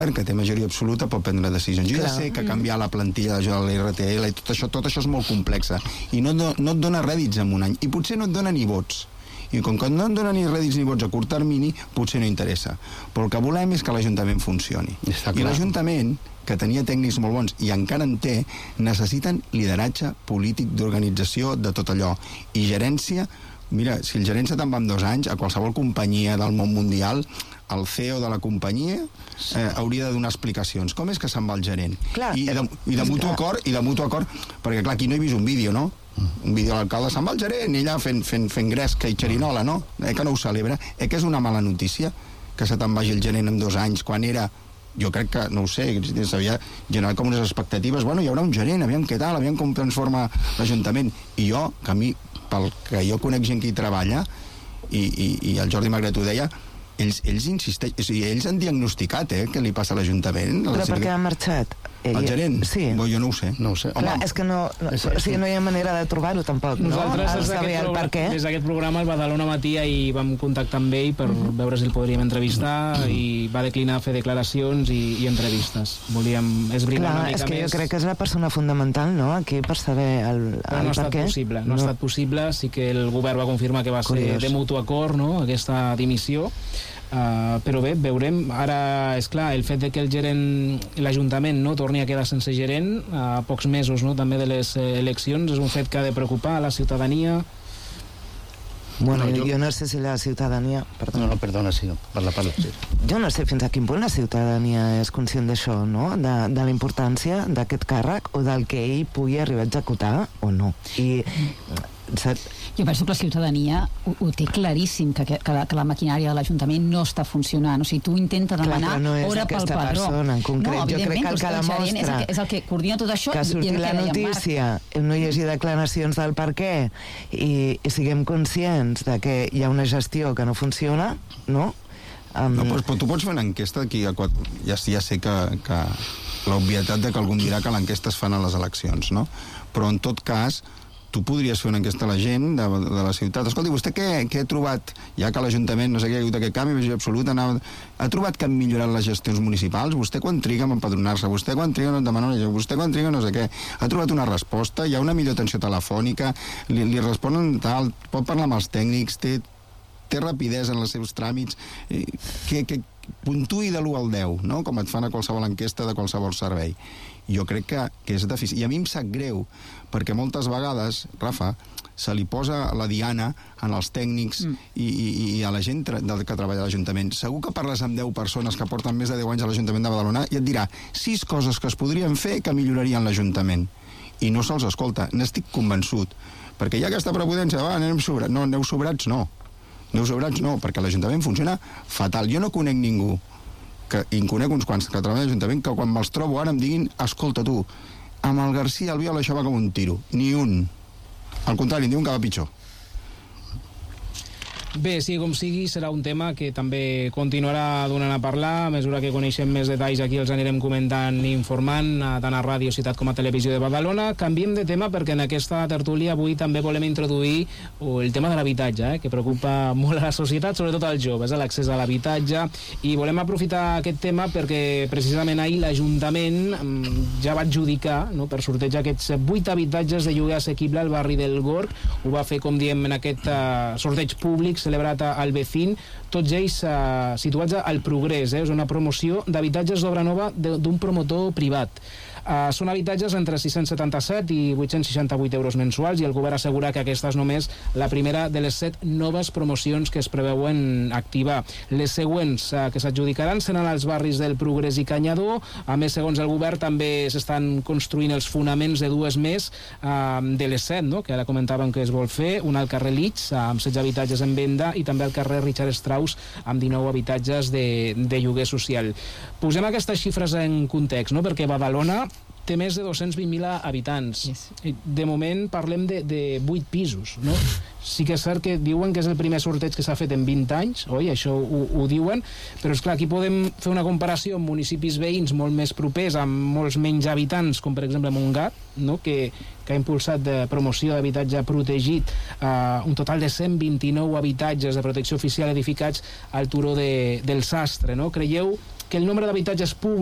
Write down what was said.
que té majoria absoluta pot prendre decisions. Jo ja sé que canviar la plantilla de l'IRTL i tot això és molt complex i no et dona rèdits en un any i potser no et dona ni vots i com que no et dona ni rèdits ni vots a curt termini potser no interessa, però el que volem és que l'Ajuntament funcioni i l'Ajuntament, que tenia tècnics molt bons i encara en té, necessiten lideratge polític d'organització de tot allò i gerència. Mira, si el gerent se te'n va en 2 anys, a qualsevol companyia del món mundial, el CEO de la companyia hauria de donar explicacions. Com és que se'n va el gerent? Clar, I de mutu acord, perquè clar, aquí no he vist un vídeo, no? Un vídeo de l'alcalde, se'n va el gerent, ella fent gresca i xerinola, no? Que no ho celebra. Que és una mala notícia que se te'n vagi el gerent en 2 anys, quan era... Jo crec que, no ho sé, s'havia generat com unes expectatives, bueno, hi haurà un gerent, aviam què tal, aviam com transforma l'Ajuntament. I jo, que a mi, pel que jo conec gent que hi treballa, i el Jordi Magret ho deia, ells insisteixen, o sigui, ells han diagnosticat què li passa a l'Ajuntament. Però per què ha marxat? El gerent? Sí. Jo no ho sé. Clar, és que no hi ha manera de trobar-ho tampoc, no? Nosaltres des d'aquest programa el Badalona Matí i vam contactar amb ell per veure si el podríem entrevistar i va declinar fer declaracions i entrevistes. Volíem esbrinar una mica més. És que jo crec que és la persona fundamental, no?, aquí per saber el però no ha estat possible, no ha estat possible. Sí que el govern va confirmar que va ser de mutu acord, no?, aquesta dimissió. Però bé, veurem. Ara, és clar, el fet de que el gerent, l'Ajuntament, no, torni a quedar sense gerent a pocs mesos, no, també de les eleccions, és un fet que ha de preocupar a la ciutadania. Bueno, jo no sé si la ciutadania... Perdona, sí, parla. Sí. Jo no sé fins a quin punt la ciutadania és conscient d'això, no?, de la importància d'aquest càrrec o del que ell pugui arribar a executar o no. I... Jo penso que la ciutadania ho té claríssim, que la maquinària de l'Ajuntament no està funcionant. O sigui, tu intenta demanar hora pel padró. En concret, jo crec que el que demostra és el que coordina tot això. Que surti la notícia, no hi hagi declaracions del per què i siguem conscients de que hi ha una gestió que no funciona, no? No, però tu pots fer una enquesta aquí ja sé que l'obvietat de que algú dirà que l'enquesta es fan a les eleccions, no? Però en tot cas tu podries fer una enquesta a la gent de la ciutat. Escolti, vostè què ha trobat, ja que l'Ajuntament no sé què ha hagut aquest canvi, majoria absoluta, ha trobat que han millorat les gestions municipals? Vostè quan triga a empadronar-se? Vostè quan triga a demanar una... Vostè quan triga no sé què? Ha trobat una resposta? Hi ha una millor atenció telefònica? Li responen tal? Pot parlar amb els tècnics? Té rapidesa en els seus tràmits? Que puntuï de l'1 al 10, no? Com et fan a qualsevol enquesta de qualsevol servei. Jo crec que és deficient. I a mi em sap greu, perquè moltes vegades, Rafa, se li posa la diana en els tècnics i a la gent que treballa a l'Ajuntament. Segur que parles amb 10 persones que porten més de 10 anys a l'Ajuntament de Badalona i et dirà 6 coses que es podrien fer que millorarien l'Ajuntament. I no se'ls escolta. N'estic convençut. Perquè hi ha aquesta prepotència, anem sobrats. No, aneu sobrats no. Aneu sobrats no, perquè l'Ajuntament funciona fatal. Jo no conec ningú, i en conec uns quants que treballen a l'Ajuntament, que quan me'ls trobo ara em diguin, escolta tu, amb el García Albiol això va com un tiro. Ni un. Al contrari, em diuen que va pitjor. Bé, sigui com sigui, serà un tema que també continuarà donant a parlar. A mesura que coneixem més detalls aquí els anirem comentant i informant tant a Ràdio Ciutat com a Televisió de Badalona. Canviem de tema perquè en aquesta tertúlia avui també volem introduir el tema de l'habitatge, que preocupa molt a la societat, sobretot als joves, l'accés a l'habitatge, i volem aprofitar aquest tema perquè precisament ahir l'Ajuntament ja va adjudicar, no, per sorteig aquests 8 habitatges de lloguer assequible al barri del Gorg. Ho va fer, com diem, en aquest sorteig públic celebrat al Vecín, tots ells situats al Progrés. És una promoció d'habitatges d'obra nova d'un promotor privat. Són habitatges entre 677 i 868 euros mensuals i el govern assegura que aquesta és només la primera de les 7 noves promocions que es preveuen activar. Les següents que s'adjudicaran seran als barris del Progrés i Canyadó. A més, segons el govern, també s'estan construint els fonaments de 2 més de les 7, no?, que ara comentàvem que es vol fer, una al carrer Litz, amb 16 habitatges en venda, i també al carrer Richard Strauss, amb 19 habitatges de lloguer social. Posem aquestes xifres en context, no?, perquè Badalona té més de 220.000 habitants. Yes. De moment parlem de 8 pisos, no? Sí que és cert que diuen que és el primer sorteig que s'ha fet en 20 anys, oi? Això ho diuen, però és clar, aquí podem fer una comparació amb municipis veïns molt més propers, amb molts menys habitants, com per exemple Montgat, no?, que ha impulsat de promoció d'habitatge protegit un total de 129 habitatges de protecció oficial edificats al turó del Sastre, no? Creieu que el nombre d'habitatges públics